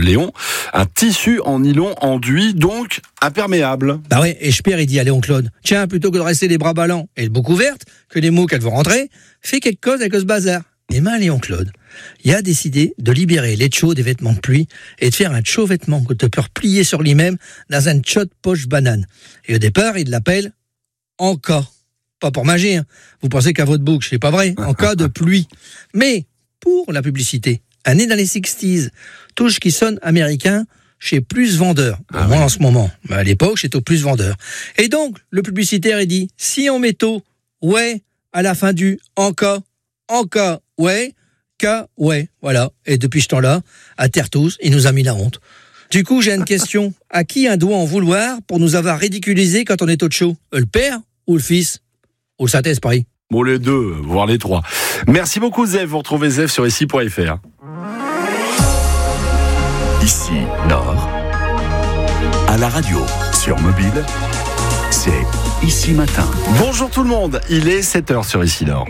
Léon. Un tissu en nylon enduit, donc imperméable. Bah ouais, et Speer, il dit à Léon Claude, tiens, plutôt que de rester les bras ballants et le bouc ouverte, que les mots qu'elles vont rentrer, fais quelque chose avec ce bazar. Et Léon Claude, il a décidé de libérer les tchos des vêtements de pluie et de faire un tcho vêtement que tu peux replier sur lui-même dans un tcho de poche banane. Et au départ, il l'appelle en cas. Pas pour magie, hein. Vous pensez qu'à votre bouc, c'est pas vrai, en cas de pluie. Mais pour la publicité, un nez dans les 60s, touche qui sonne américain chez Plus Vendeur. Moi en ce moment, mais à l'époque, j'étais au Plus Vendeur. Et donc, le publicitaire, il dit, si on met tôt, ouais, à la fin du en cas, ouais, cas, ouais, voilà. Et depuis ce temps-là, à terre tous, il nous a mis la honte. Du coup, j'ai une question. À qui un doit en vouloir pour nous avoir ridiculisés quand on est au show ? Le père ou le fils ? Ou le Saint-Esprit ? Bon, les deux, voire les trois. Merci beaucoup, Zef. Vous retrouvez Zef sur ici.fr. Ici, Nord. À la radio, sur mobile, c'est Ici Matin. Bonjour tout le monde, il est 7h sur Ici Nord.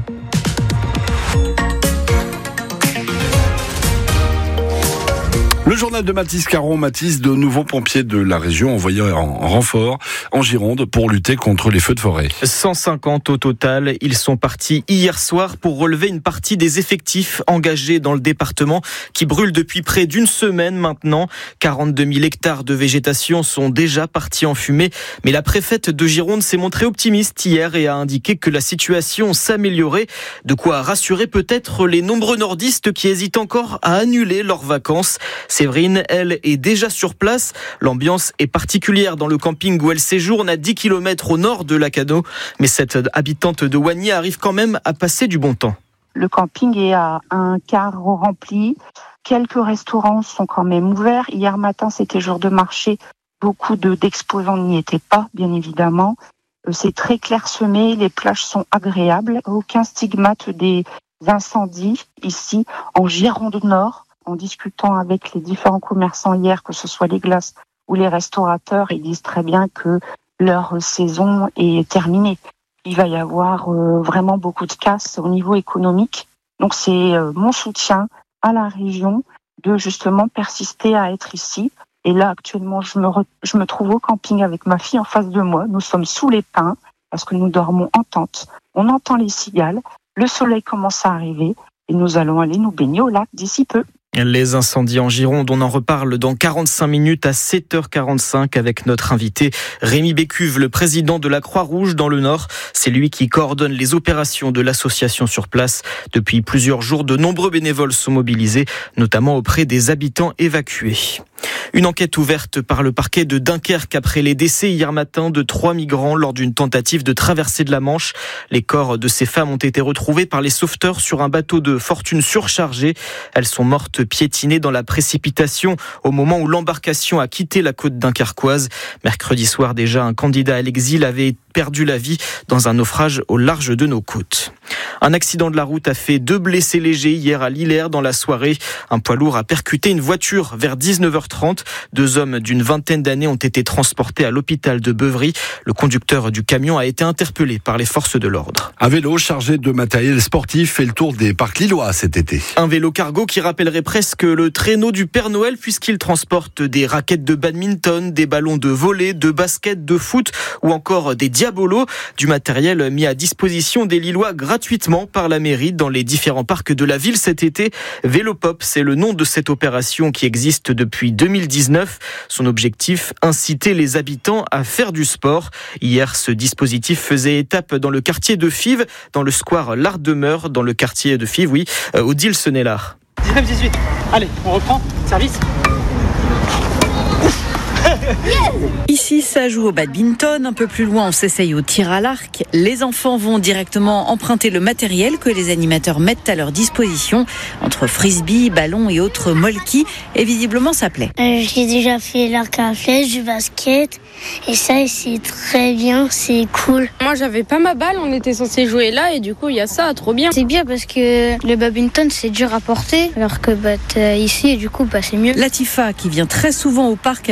Le journal de Mathis Caron. Mathis, de nouveaux pompiers de la région envoyés en renfort en Gironde pour lutter contre les feux de forêt. 150 au total. Ils sont partis hier soir pour relever une partie des effectifs engagés dans le département qui brûle depuis près d'une semaine maintenant. 42 000 hectares de végétation sont déjà partis en fumée. Mais la préfète de Gironde s'est montrée optimiste hier et a indiqué que la situation s'améliorait. De quoi rassurer peut-être les nombreux nordistes qui hésitent encore à annuler leurs vacances. Séverine, elle, est déjà sur place. L'ambiance est particulière dans le camping où elle séjourne à 10 km au nord de Lacanau. Mais cette habitante de Wagnier arrive quand même à passer du bon temps. Le camping est à un quart rempli. Quelques restaurants sont quand même ouverts. Hier matin, c'était jour de marché. Beaucoup d'exposants n'y étaient pas, bien évidemment. C'est très clairsemé. Les plages sont agréables. Aucun stigmate des incendies ici en Gironde Nord. En discutant avec les différents commerçants hier, que ce soit les glaces ou les restaurateurs, ils disent très bien que leur saison est terminée. Il va y avoir vraiment beaucoup de casse au niveau économique. Donc c'est mon soutien à la région de justement persister à être ici. Et là actuellement, je me trouve au camping avec ma fille en face de moi. Nous sommes sous les pins parce que nous dormons en tente. On entend les cigales, le soleil commence à arriver et nous allons aller nous baigner au lac d'ici peu. Les incendies en Gironde, on en reparle dans 45 minutes à 7h45 avec notre invité Rémi Bécuve, le président de la Croix-Rouge dans le Nord. C'est lui qui coordonne les opérations de l'association sur place. Depuis plusieurs jours, de nombreux bénévoles sont mobilisés, notamment auprès des habitants évacués. Une enquête ouverte par le parquet de Dunkerque après les décès hier matin de 3 migrants lors d'une tentative de traversée de la Manche. Les corps de ces femmes ont été retrouvés par les sauveteurs sur un bateau de fortune surchargé. Elles sont mortes piétinées dans la précipitation au moment où l'embarcation a quitté la côte dunkerquoise. Mercredi soir déjà, un candidat à l'exil avait perdu la vie dans un naufrage au large de nos côtes. Un accident de la route a fait 2 blessés légers hier à Lillers dans la soirée. Un poids lourd a percuté une voiture vers 19h30. 2 hommes d'une vingtaine d'années ont été transportés à l'hôpital de Beuvry. Le conducteur du camion a été interpellé par les forces de l'ordre. Un vélo chargé de matériel sportif fait le tour des parcs lillois cet été. Un vélo cargo qui rappellerait presque le traîneau du Père Noël puisqu'il transporte des raquettes de badminton, des ballons de volley, de basket, de foot ou encore des diabolos. Du matériel mis à disposition des Lillois gratuitement par la mairie dans les différents parcs de la ville cet été. Vélopop, c'est le nom de cette opération qui existe depuis 2019. Son objectif, inciter les habitants à faire du sport. Hier, ce dispositif faisait étape dans le quartier de Fives, dans le square l'Art-Demeure, dans le quartier de Fives, Odile Senelard. 19-18. Allez, on reprend. Service. Ici, ça joue au badminton. Un peu plus loin, on s'essaye au tir à l'arc. Les enfants vont directement emprunter le matériel que les animateurs mettent à leur disposition. Entre frisbee, ballons et autres molki. Et visiblement, ça plaît. J'ai déjà fait l'arc à flèche, du basket. Et ça, c'est très bien, c'est cool. Moi, j'avais pas ma balle, on était censé jouer là. Et du coup, il y a ça, trop bien. C'est bien parce que le badminton, c'est dur à porter. Alors que ici, du coup, c'est mieux. Latifa, qui vient très souvent au parc avec ses 2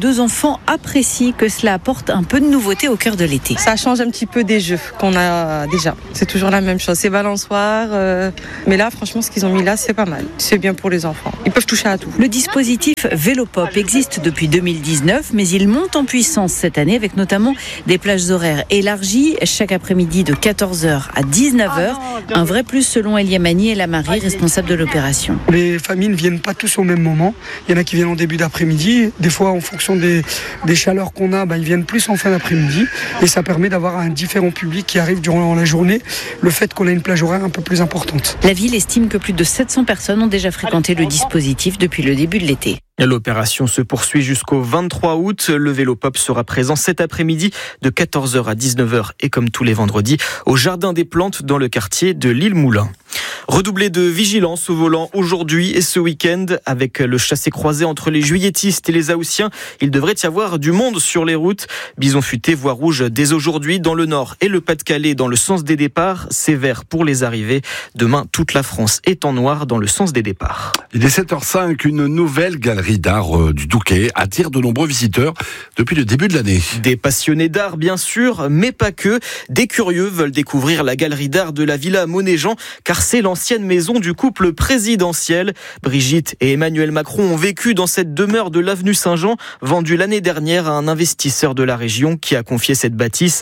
2 enfants apprécient que cela apporte un peu de nouveauté au cœur de l'été. Ça change un petit peu des jeux qu'on a déjà. C'est toujours la même chose, c'est balançoire. Mais là, franchement, ce qu'ils ont mis là, c'est pas mal. C'est bien pour les enfants. Ils peuvent toucher à tout. Le dispositif Vélopop existe depuis 2019, mais il monte en puissance cette année avec notamment des plages horaires élargies chaque après-midi de 14h à 19h. Un vrai plus selon Eliamani et la Marie, responsable de l'opération. Les familles ne viennent pas tous au même moment. Il y en a qui viennent en début d'après-midi. Des fois, en fonction des chaleurs qu'on a, ils viennent plus en fin d'après-midi. Et ça permet d'avoir un différent public qui arrive durant la journée. Le fait qu'on ait une plage horaire un peu plus importante. La ville estime que plus de 700 personnes ont déjà fréquenté le dispositif depuis le début de l'été. L'opération se poursuit jusqu'au 23 août. Le Vélopop sera présent cet après-midi de 14h à 19h et comme tous les vendredis au Jardin des Plantes dans le quartier de l'Île-Moulin. Redoubler de vigilance au volant aujourd'hui et ce week-end avec le chassé-croisé entre les juilletistes et les Haussiens. Il devrait y avoir du monde sur les routes. Bison futé, voie rouge dès aujourd'hui dans le Nord et le Pas-de-Calais dans le sens des départs. C'est vert pour les arrivées. Demain, toute la France est en noir dans le sens des départs. Il est 7h05, une nouvelle galerie d'art du Touquet attire de nombreux visiteurs depuis le début de l'année. Des passionnés d'art bien sûr, mais pas que. Des curieux veulent découvrir la galerie d'art de la Villa Monéjean car c'est l'ancienne maison du couple présidentiel. Brigitte et Emmanuel Macron ont vécu dans cette demeure de l'avenue Saint-Jean, vendue l'année dernière à un investisseur de la région qui a confié cette bâtisse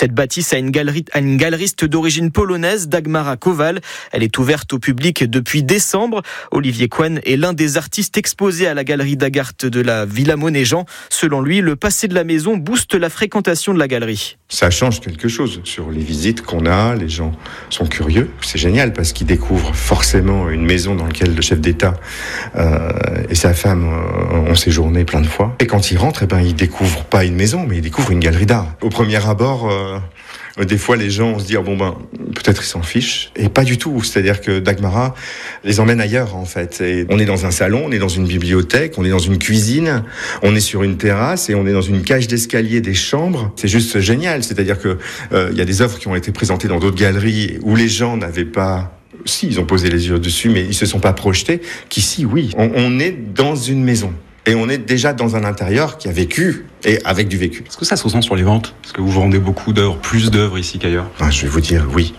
à une galeriste d'origine polonaise, Dagmara Kowal. Elle est ouverte au public depuis décembre. Olivier Cohen est l'un des artistes exposés à la galerie d'Agart de la Villa Monéjean. Selon lui, le passé de la maison booste la fréquentation de la galerie. Ça change quelque chose sur les visites qu'on a. Les gens sont curieux. C'est génial parce qu'ils découvrent forcément une maison dans laquelle le chef d'État et sa femme ont séjourné plein de fois. Et quand ils rentrent, ils découvrent pas une maison, mais ils découvrent une galerie d'art. Au premier abord, des fois, les gens vont se dire peut-être ils s'en fichent, et pas du tout. C'est-à-dire que Dagmara les emmène ailleurs en fait. Et on est dans un salon, on est dans une bibliothèque, on est dans une cuisine, on est sur une terrasse et on est dans une cage d'escalier des chambres. C'est juste génial. C'est-à-dire que y a des œuvres qui ont été présentées dans d'autres galeries où les gens n'avaient pas. Si, ils ont posé les yeux dessus, mais ils se sont pas projetés. Qu'ici, oui, on est dans une maison. Et on est déjà dans un intérieur qui a vécu et avec du vécu. Est-ce que ça se ressent sur les ventes ? Est-ce que vous vendez beaucoup d'œuvres, plus d'œuvres ici qu'ailleurs ? Je vais vous dire oui.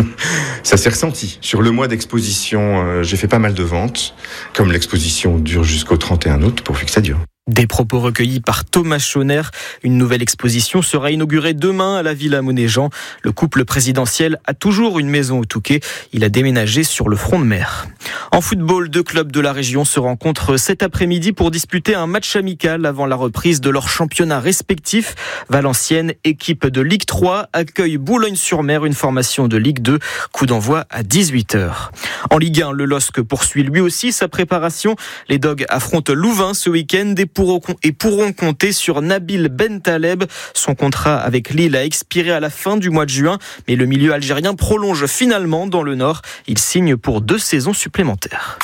Ça s'est ressenti. Sur le mois d'exposition, j'ai fait pas mal de ventes. Comme l'exposition dure jusqu'au 31 août, pourvu que ça dure. Des propos recueillis par Thomas Schoner. Une nouvelle exposition sera inaugurée demain à la Villa Monéjean. Le couple présidentiel a toujours une maison au Touquet. Il a déménagé sur le front de mer. En football, 2 clubs de la région se rencontrent cet après-midi pour disputer un match amical avant la reprise de leur championnat respectif. Valenciennes, équipe de Ligue 3, accueille Boulogne-sur-Mer, une formation de Ligue 2. Coup d'envoi à 18h. En Ligue 1, le LOSC poursuit lui aussi sa préparation. Les Dogs affrontent Louvain ce week-end et pourront compter sur Nabil Bentaleb. Son contrat avec Lille a expiré à la fin du mois de juin, mais le milieu algérien prolonge finalement dans le Nord. Il signe pour 2 saisons supplémentaires.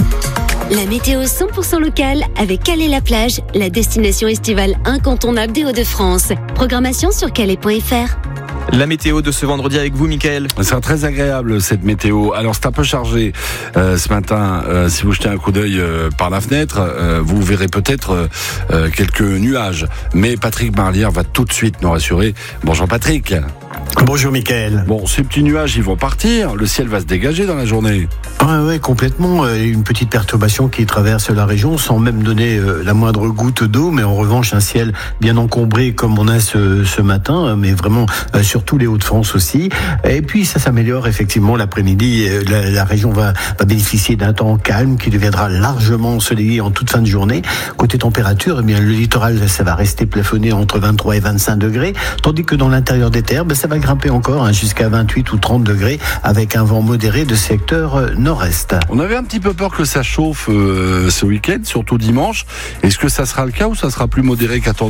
La météo 100% locale avec Calais-la-Plage, la destination estivale incontournable des Hauts-de-France. Programmation sur calais.fr. La météo de ce vendredi avec vous, Mickaël. Ça sera très agréable cette météo. Alors c'est un peu chargé ce matin. Si vous jetez un coup d'œil par la fenêtre, vous verrez peut-être quelques nuages. Mais Patrick Marlière va tout de suite nous rassurer. Bonjour Patrick. Bonjour Mickaël. Bon, ces petits nuages, ils vont partir. Le ciel va se dégager dans la journée. Ouais, complètement. Une petite perturbation qui traverse la région sans même donner la moindre goutte d'eau. Mais en revanche, un ciel bien encombré comme on a ce matin. Mais vraiment sur tous les Hauts-de-France aussi. Et puis ça s'améliore effectivement l'après-midi. La région va bénéficier d'un temps calme qui deviendra largement ensoleillé en toute fin de journée. Côté température, le littoral, ça va rester plafonné entre 23 et 25 degrés. Tandis que dans l'intérieur des terres, ça va grimper encore jusqu'à 28 ou 30 degrés avec un vent modéré de secteur nord-est. On avait un petit peu peur que ça chauffe ce week-end, surtout dimanche. Est-ce que ça sera le cas ou ça sera plus modéré qu'attendu ?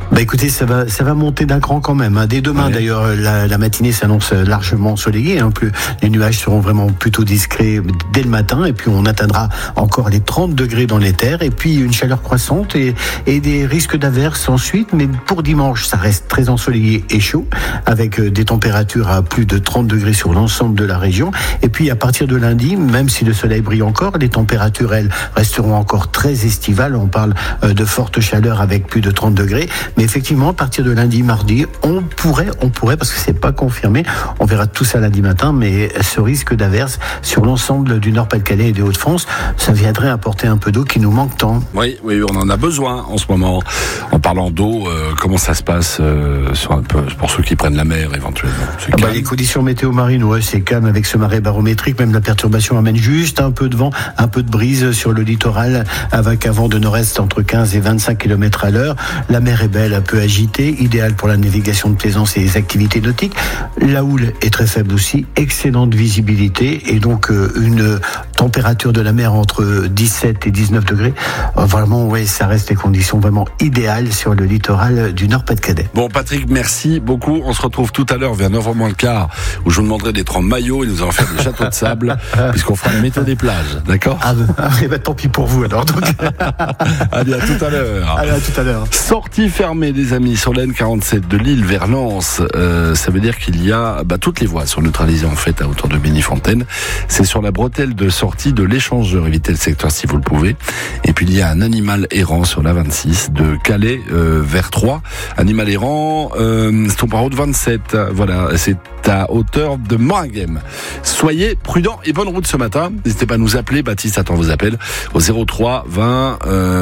Écoutez, ça va monter d'un cran quand même. Dès demain, d'ailleurs, la matinée s'annonce largement ensoleillée. Les nuages seront vraiment plutôt discrets dès le matin. Et puis, on atteindra encore les 30 degrés dans les terres. Et puis, une chaleur croissante et des risques d'averses ensuite. Mais pour dimanche, ça reste très ensoleillé et chaud, avec des températures à plus de 30 degrés sur l'ensemble de la région. Et puis, à partir de lundi, même si le soleil brille encore, les températures, elles, resteront encore très estivales. On parle de forte chaleur avec plus de 30 degrés. Mais effectivement, à partir de lundi, mardi, on pourrait, parce que c'est pas confirmé, on verra tout ça lundi matin, mais ce risque d'averse sur l'ensemble du Nord-Pas-de-Calais et des Hauts-de-France, ça viendrait apporter un peu d'eau qui nous manque tant. Oui, on en a besoin en ce moment. En parlant d'eau, comment ça se passe pour ceux qui prennent la mer éventuellement? Les conditions météo marines, c'est calme avec ce marais barométrique, même la perturbation amène juste un peu de vent, un peu de brise sur le littoral, avec un vent de nord-est entre 15 et 25 km à l'heure. La mer est belle, un peu agitée, idéale pour la navigation de plaisance et les activités nautiques. La houle est très faible aussi, excellente visibilité et donc une température de la mer entre 17 et 19 degrés. Vraiment, ça reste des conditions vraiment idéales sur le littoral du Nord-Pas-de-Calais. Bon, Patrick, merci beaucoup. On se retrouve tout à l'heure vers 9h moins le quart, où je vous demanderai d'être en maillot et nous allons faire des châteaux de sable, puisqu'on fera la météo des plages. D'accord? Tant pis pour vous alors. Donc. Allez, à tout à l'heure. Allez, à tout à l'heure. Sortie fermée, les amis, sur la N47 de Lille vers Lens. Ça veut dire qu'il y a toutes les voies sont neutralisées en fait à hauteur de Bénifontaine. C'est sur la bretelle de sortie de l'échangeur. Évitez le secteur si vous le pouvez. Et puis il y a un animal errant sur la 26 de Calais vers Troyes. Animal errant, c'est au route 27. Voilà, c'est à hauteur de Moringhem. Soyez prudents et bonne route ce matin. N'hésitez pas à nous appeler. Baptiste attend vos appels au 03 20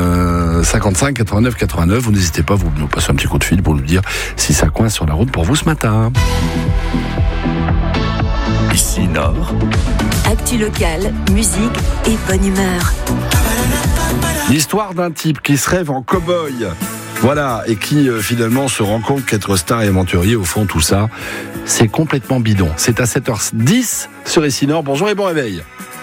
55 89 89. Vous n'hésitez pas, vous nous passez un petit coup de fil pour nous dire si ça coince sur la route pour vous ce matin. Ici Nord. Actu locale, musique et bonne humeur. L'histoire d'un type qui se rêve en cow-boy. Voilà, et qui finalement se rend compte qu'être star et aventurier, au fond, tout ça, c'est complètement bidon. C'est à 7h10 sur Ici Nord. Bonjour et bon réveil.